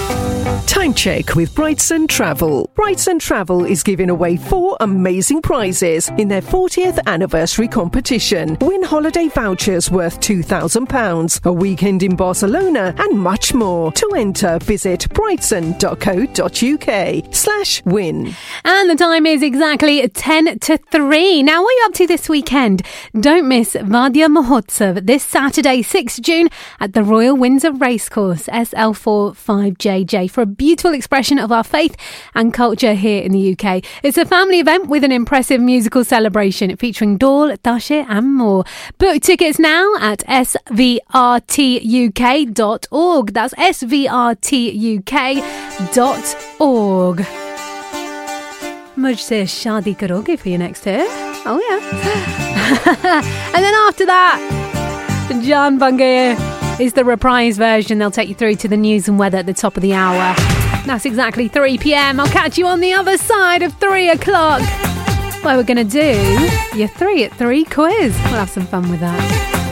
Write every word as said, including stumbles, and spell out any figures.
Time check with Brightson Travel. Brightson Travel is giving away four amazing prizes in their fortieth anniversary competition. Win holiday vouchers worth two thousand pounds, a weekend in Barcelona, and much more. To enter, visit brightson.co.uk slash win. And the time is exactly ten to three. Now, what are you up to this weekend? Don't miss Vadya Mahotsav this Saturday, sixth of June, at the Royal Windsor Racecourse, S L four five J J, for a beautiful expression of our faith and culture here in the U K. It's a family event with an impressive musical celebration featuring Dol, Tashe and more. Book tickets now at s v r t u k dot org. That's s v r t u k dot org. Mujhse shaadi karoge for your next hit? Oh yeah. And then after that, Jaan Bun Gaye is the reprise version. They'll take you through to the news and weather at the top of the hour. That's exactly three p.m. I'll catch you on the other side of three o'clock, where we're going to do your three at three quiz. We'll have some fun with that.